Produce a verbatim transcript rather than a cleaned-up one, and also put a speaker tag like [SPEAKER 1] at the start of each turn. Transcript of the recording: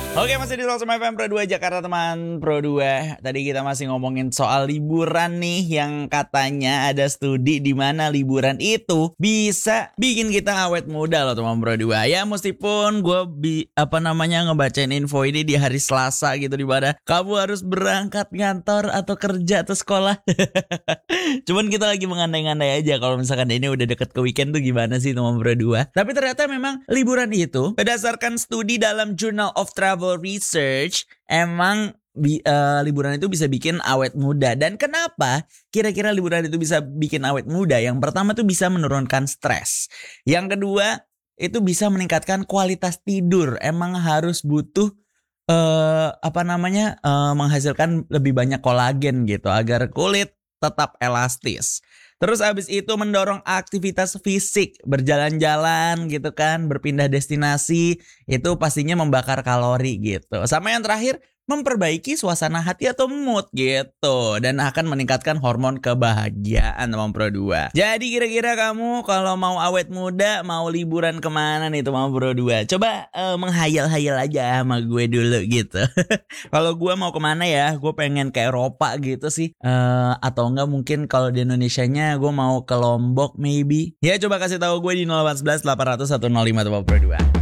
[SPEAKER 1] Oke, masih di Sosmed F M Pro dua Jakarta teman Pro dua. Tadi kita masih ngomongin soal liburan nih, yang katanya ada studi di mana liburan itu bisa bikin kita awet muda loh teman Pro dua. Ya meskipun gue bi apa namanya ngebacain info ini di hari Selasa gitu, di mana kamu harus berangkat ngantor atau kerja atau sekolah. Cuman kita lagi mengandai-andai aja kalau misalkan ini udah deket ke weekend tuh gimana sih teman Pro dua. Tapi ternyata memang liburan itu berdasarkan studi dalam Journal of Travel Research emang bi, uh, liburan itu bisa bikin awet muda. Dan kenapa kira-kira liburan itu bisa bikin awet muda? Yang pertama tuh bisa menurunkan stres. Yang kedua itu bisa meningkatkan kualitas tidur. Emang harus butuh uh, apa namanya uh, menghasilkan lebih banyak kolagen gitu agar kulit tetap elastis. Terus abis itu mendorong aktivitas fisik, berjalan-jalan gitu kan, berpindah destinasi, itu pastinya membakar kalori gitu. Sama yang terakhir, memperbaiki suasana hati atau mood gitu, dan akan meningkatkan hormon kebahagiaan teman Pro dua. Jadi kira-kira kamu kalau mau awet muda, mau liburan kemana nih teman Pro dua? Coba uh, menghayal-hayal aja sama gue dulu gitu. Kalau gue mau kemana ya, gue pengen ke Eropa gitu sih, uh, atau enggak mungkin kalau di Indonesianya gue mau ke Lombok maybe. Ya coba kasih tahu gue di nol delapan satu satu delapan nol nol satu nol lima teman Pro dua.